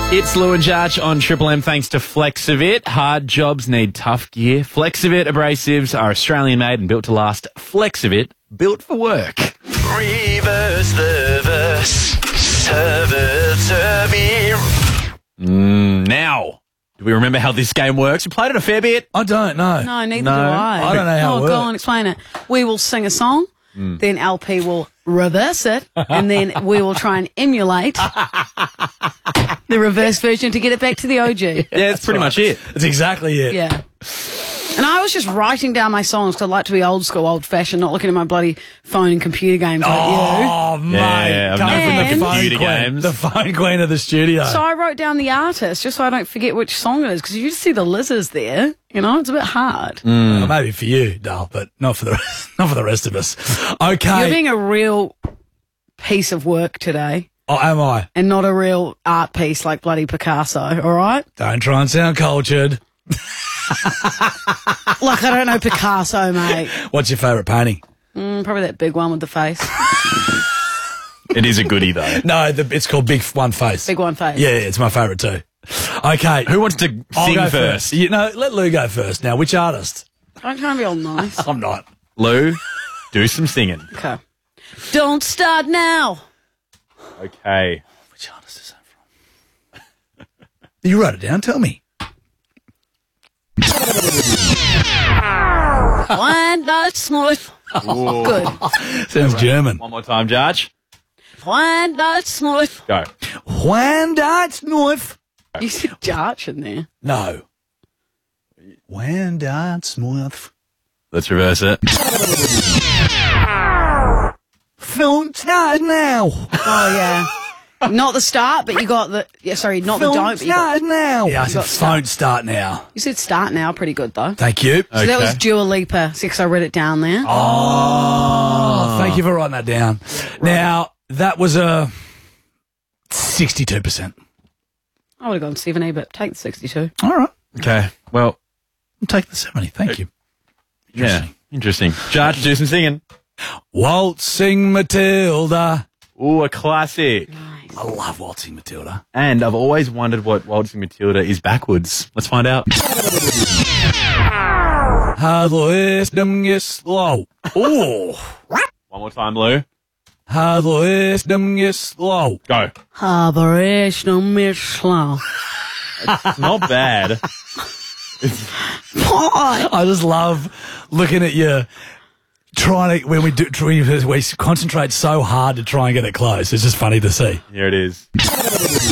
It's Lou and Jarch on Triple M thanks to Flexivit. Hard jobs need tough gear. Flexivit abrasives are Australian made and built to last. Flexivit, built for work. Reverse the verse. Now, do we remember how this game works? We played it a fair bit. I don't know. No, neither No. do I. I don't know how it go works. on, explain it. We will sing a song, then LP will reverse it, and then we will try and emulate the reverse version to get it back to the OG. Yeah, that's pretty much it. That's exactly it. Yeah. And I was just writing down my songs because I like to be old school, old fashioned, not looking at my bloody phone and computer games like you. Oh, mate. Yeah, Coming I'm from known for the phone computer queen. games. The phone queen of the studio. So I wrote down the artist just so I don't forget which song it is because you just see the lizards there. You know, it's a bit hard. Well, maybe for you, Dale, but not for the rest of us. Okay. You're being a real piece of work today Oh, am I? and not a real art piece like bloody Picasso, all right? Don't try and sound cultured. Like, I don't know Picasso, mate. What's your favourite painting? Probably that big one with the face. It is a goodie, though. No, it's called Big One Face. Big one face. Yeah, it's my favourite too. Okay. Who wants to I'll sing go first? You know, let Lou go first. Now, which artist? Don't try and be all nice. I'm not. Lou, do some singing. Okay. Don't start now. Okay. Which artist is that from? You wrote it down. Tell me. One night smooth. Good. Sounds German. One more time, Jarch. One night smooth. Go. When that's knife. You said Jarch in there. No. When that's knife. Let's reverse it. Film start now. Oh, yeah. Not the start, but you got the... Yeah, sorry, not the Film don't, but you got... start now. Yeah, I said got start. phone start now. You said start now, pretty good, though. Thank you. So that was Okay. Dua Lipa, because I read it down there. Oh, thank you for writing that down. Now, that was a 62%. I would have gone 70, but take the 62. All right. Okay. Well, I'll take the 70. Thank you. yeah. Interesting. Jarch, do some singing. Waltzing Matilda. Ooh, a classic. I love Waltzing Matilda. And I've always wondered what Waltzing Matilda is backwards. Let's find out. Slow. Ooh. One more time, Lou. Slow. Go. Operational Michelin. Not bad. I just love looking at you trying to, when we concentrate so hard to try and get it close. It's just funny to see. Here it is.